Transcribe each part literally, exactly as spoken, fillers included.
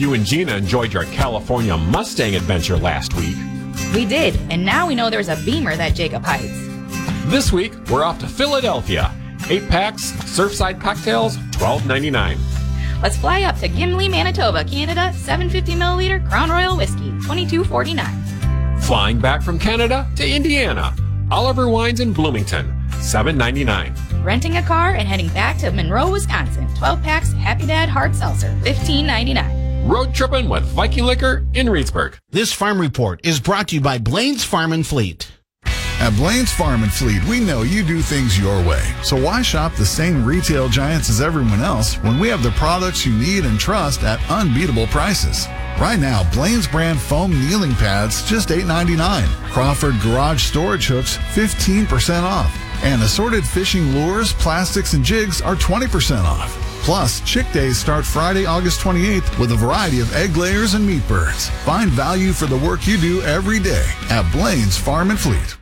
You and Gina enjoyed your California Mustang adventure last week. We did, and now we know there's a Beamer that Jacob hides. This week, we're off to Philadelphia. Eight packs, Surfside cocktails, twelve ninety-nine. Let's fly up to Gimli, Manitoba, Canada, seven hundred fifty milliliter Crown Royal Whiskey, twenty-two forty-nine. Flying back from Canada to Indiana. Oliver Wines in Bloomington, seven ninety-nine. Renting a car and heading back to Monroe, Wisconsin, twelve packs Happy Dad Hard Seltzer, fifteen ninety-nine. Road tripping with Viking Liquor in Reedsburg. This farm report is brought to you by Blaine's Farm and Fleet. At Blaine's Farm and Fleet, we know you do things your way. So why shop the same retail giants as everyone else when we have the products you need and trust at unbeatable prices? Right now, Blaine's brand foam kneeling pads, just eight ninety-nine. Crawford garage storage hooks, fifteen percent off. And assorted fishing lures, plastics, and jigs are twenty percent off. Plus, Chick Days start Friday, August twenty-eighth with a variety of egg layers and meat birds. Find value for the work you do every day at Blaine's Farm and Fleet.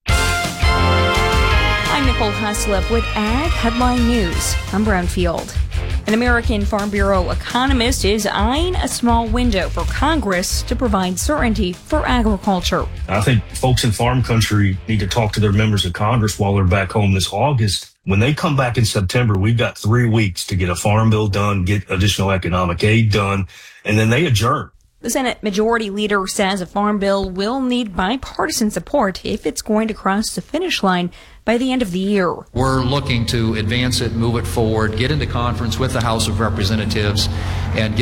I'm Nicole Haslip with Ag Headline News. I'm Brownfield. An American Farm Bureau economist is eyeing a small window for Congress to provide certainty for agriculture. I think folks in farm country need to talk to their members of Congress while they're back home this August. When they come back in September, we've got three weeks to get a farm bill done, get additional economic aid done, and then they adjourn. The Senate Majority Leader says a farm bill will need bipartisan support if it's going to cross the finish line by the end of the year. We're looking to advance it, move it forward, get into conference with the House of Representatives, and get